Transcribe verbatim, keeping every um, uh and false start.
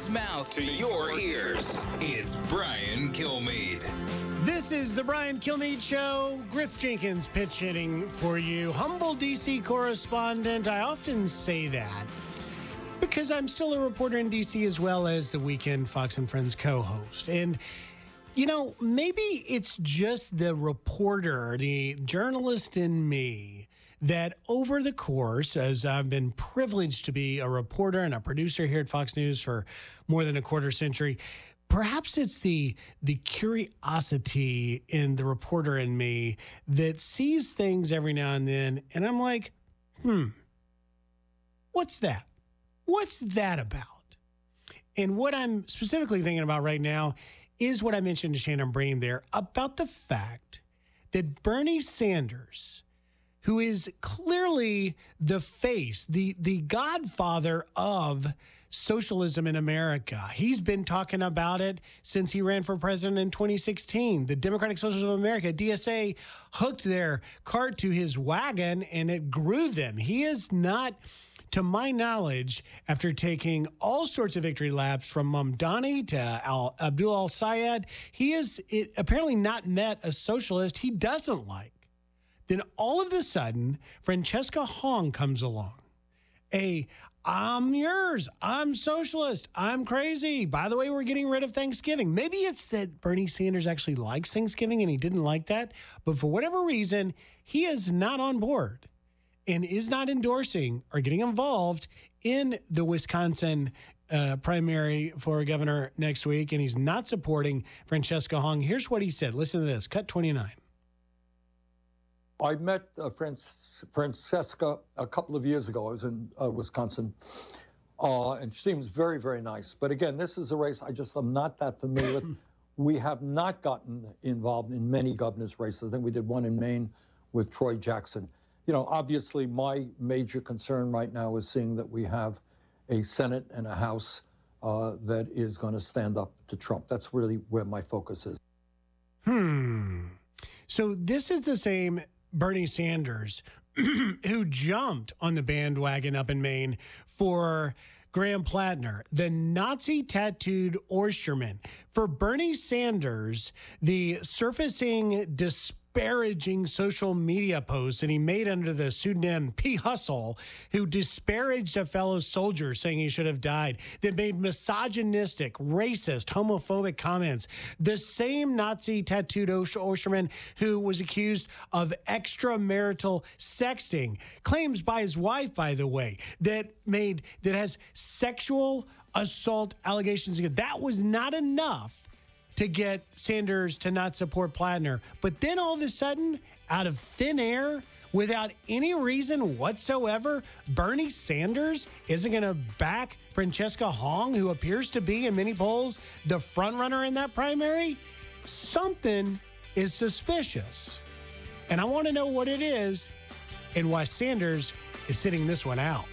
his mouth to your ears. It's Brian Kilmeade. This is the Brian Kilmeade Show. Griff Jenkins pitch hitting for you. Humble D C correspondent. I often say that because I'm still a reporter in D C as well as the Weekend Fox and Friends co-host. And, you know, maybe it's just the reporter, the journalist in me, that over the course, as I've been privileged to be a reporter and a producer here at Fox News for more than a quarter century, perhaps it's the the curiosity in the reporter in me that sees things every now and then, and I'm like, hmm, what's that? What's that about? And what I'm specifically thinking about right now is what I mentioned to Shannon Bream there about the fact that Bernie Sanders, who is clearly the face, the, the godfather of socialism in America. He's been talking about it since he ran for president in twenty sixteen. The Democratic Socialists of America, D S A, hooked their cart to his wagon and it grew them. He is not, to my knowledge, after taking all sorts of victory laps from Mamdani to Al, Abdul al-Sayed, he has it, apparently not met a socialist he doesn't like. Then all of a sudden, Francesca Hong comes along. A, I'm yours, I'm socialist, I'm crazy. By the way, we're getting rid of Thanksgiving. Maybe it's that Bernie Sanders actually likes Thanksgiving and he didn't like that. But for whatever reason, he is not on board and is not endorsing or getting involved in the Wisconsin uh, primary for governor next week. And he's not supporting Francesca Hong. Here's what he said. Listen to this. Cut twenty-nine. I met uh, Franc- Francesca a couple of years ago. I was in uh, Wisconsin, uh, and she seems very, very nice. But again, this is a race I just am not that familiar with. We have not gotten involved in many governor's races. I think we did one in Maine with Troy Jackson. You know, obviously, my major concern right now is seeing that we have a Senate and a House uh, that is going to stand up to Trump. That's really where my focus is. Hmm. So this is the same Bernie Sanders who jumped on the bandwagon up in Maine for Graham Plattner, the Nazi tattooed oysterman. For Bernie Sanders, the surfacing disparaging social media posts that he made under the pseudonym P. Hustle, who disparaged a fellow soldier saying he should have died, that made misogynistic, racist, homophobic comments. The same Nazi tattooed oysterman who was accused of extramarital sexting, claims by his wife, by the way, that made that has sexual assault allegations. That was not enough to get Sanders to not support Plattner. But then all of a sudden, out of thin air, without any reason whatsoever, Bernie Sanders isn't going to back Francesca Hong, who appears to be, in many polls, the frontrunner in that primary. Something is suspicious. And I want to know what it is and why Sanders is sitting this one out.